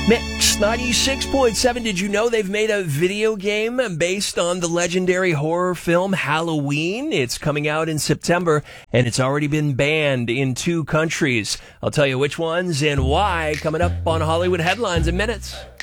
Mix 96.7. Did you know they've made a video game based on the legendary horror film Halloween? It's coming out in September, and it's already been banned in 2 countries. I'll tell you which ones and why coming up on Hollywood Headlines in minutes.